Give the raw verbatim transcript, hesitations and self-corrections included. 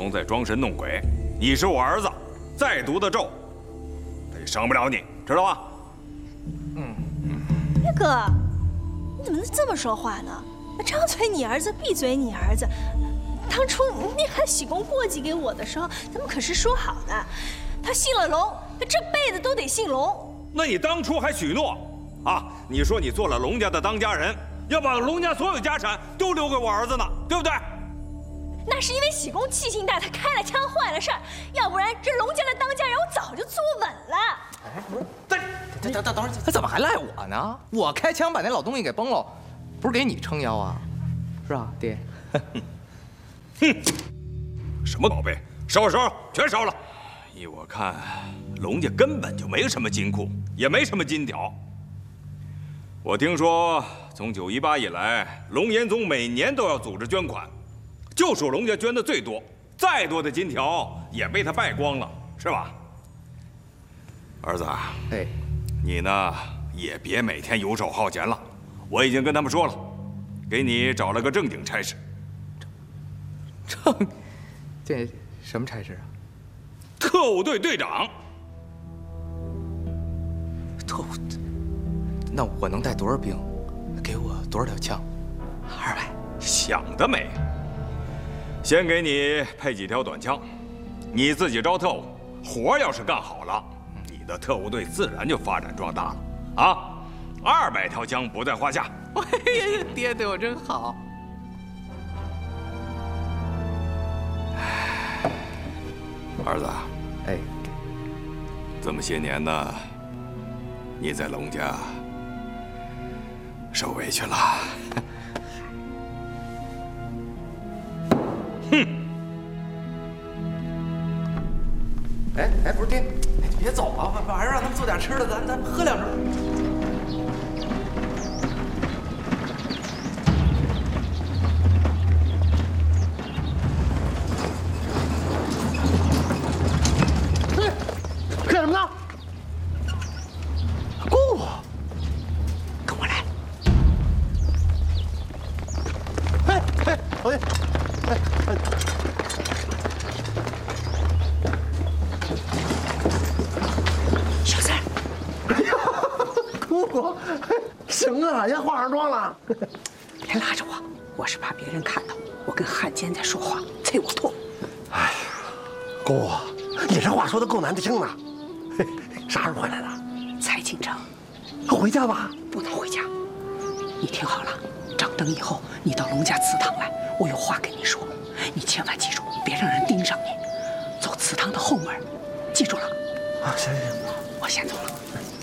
从在装神弄鬼。你是我儿子，再毒的咒，他也伤不了你，知道吧？ 嗯嗯。岳哥，你怎么能这么说话呢？张嘴你儿子，闭嘴你儿子。当初你喊喜公过继给我的时候，咱们可是说好的，他信了龙，他这辈子都得姓龙。 那你当初还许诺，啊，你说你做了龙家的当家人，要把龙家所有家产都留给我儿子呢，对不对？ 那是因为喜公气性大，他开了枪坏了事儿，要不然这龙家的当家人我早就坐稳了。 哎，不是，等等等等等会儿，他怎么还赖我呢？我开枪把那老东西给崩了，不是给你撑腰啊？是吧，爹？ 哼，什么宝贝，烧烧，全烧了。依我看，龙家根本就没什么金库，也没什么金条。我听说，从九一八以来，龙岩宗每年都要组织捐款。就属龙家捐的最多，再多的金条也被他败光了，是吧？儿子， 哎， 你呢也别每天游手好闲了。我已经跟他们说了，给你找了个正经差事。 正，这什么差事啊？ 特务队队长。 特务？那我能带多少兵？给我多少条枪？二百？ 想得美！先给你配几条短枪，你自己招特务，活要是干好了，你的特务队自然就发展壮大了啊！二百条枪不在话下。 哎呀，爹对我真好。 儿子， 哎， 这么些年呢，你在龙家受委屈了。哼！ 哎哎，不是爹，哎，你别走啊，晚上让他们做点吃的，咱咱喝两盅。 哎，干什么呢？姑姑，跟我来。哎哎，老弟。哎哎， 小三， 哎呀，姑姑，行啊，也化上妆了。 别拉着我，我是怕别人看到我跟汉奸在说话，啐我唾。 哎呀，姑姑，你这话说的够难听的。啥时候回来的？ 才进城。 回家吧。 不能回家。你听好了，掌灯以后，你到龙家祠堂来，我有话跟你说。你千万记住，别让人盯上你。走祠堂的后门，记住了。 啊，行行行， 我先走了。